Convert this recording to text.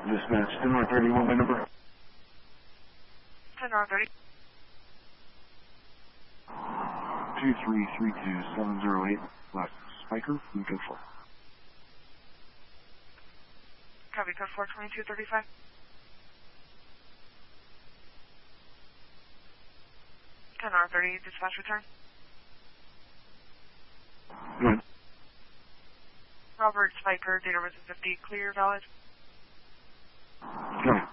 Dispatch 10R30, my number. 10R30. 2332708, last Spiker, from code 4. Copy, code 42235. R30, dispatch return. Good. Robert Spiker, data resident 50, clear, valid. Good.